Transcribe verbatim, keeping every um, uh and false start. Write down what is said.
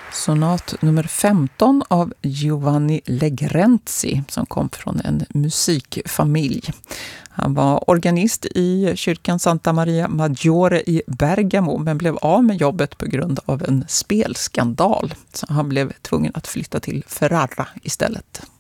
Sonat nummer femton av Giovanni Legrenzi som kom från en musikfamilj. Han var organist i kyrkan Santa Maria Maggiore i Bergamo men blev av med jobbet på grund av en spelskandal. Så han blev tvungen att flytta till Ferrara istället.